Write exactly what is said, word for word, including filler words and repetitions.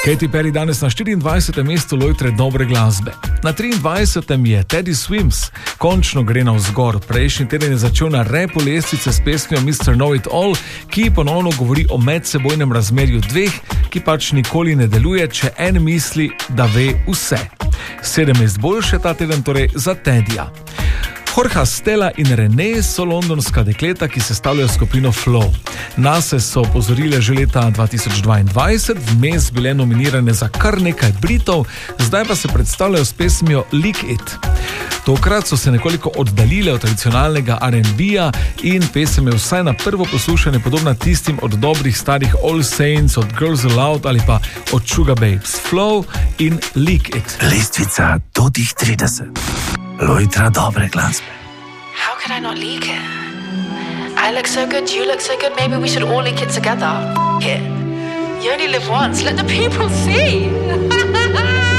Katy Perry danes na štiriindvajsetem mestu lojtre dobre glasbe. Na triindvajsetem je Teddy Swims, končno gre navzgor. Prejšnji teden je začel na repu lestvice s pesmijo mister Know It All, ki ponovno govori o medsebojnem razmerju dveh, ki pač nikoli ne deluje, če en misli, da ve vse. Sedem mest boljše ta teden torej za Teddyja. Jorge, Stella in Renee so londonska dekleta, ki sestavljajo skupino Flow. Nase so opozorile že leta dva tisoč dvaindvajset, vmes bile nominirane za kar nekaj Britov, zdaj pa se predstavljajo s pesmijo Lick It. Tokrat so se nekoliko oddaljile od tradicionalnega R and B-ja in pesem je vsaj na prvo poslušanje podobna tistim od dobrih starih All Saints, od Girls Aloud ali pa od Sugar Babes. Flow in Lick It. Lestvica do tih trideset. Lojtra dobre glasbe. How could I not leak it? I look so good, you look so good, maybe we should all leak it together. F*** it. You only live once, let the people see.